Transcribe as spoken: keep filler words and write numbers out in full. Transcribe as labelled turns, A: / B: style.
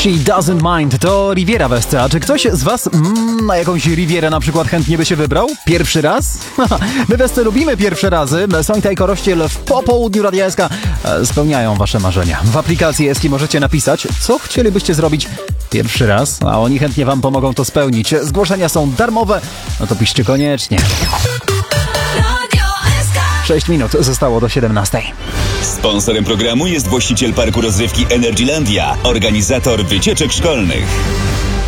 A: She Doesn't Mind to Riviera Westy. A czy ktoś z was mm, na jakąś Rivierę na przykład chętnie by się wybrał? Pierwszy raz? My Westy lubimy pierwsze razy. Sońta i Korościel w popołudniu Radia S K spełniają wasze marzenia. W aplikacji S K możecie napisać, co chcielibyście zrobić pierwszy raz, a oni chętnie wam pomogą to spełnić. Zgłoszenia są darmowe, no to piszcie koniecznie. sześć minut zostało do siedemnastej.
B: Sponsorem programu jest właściciel parku rozrywki Energylandia, organizator wycieczek szkolnych.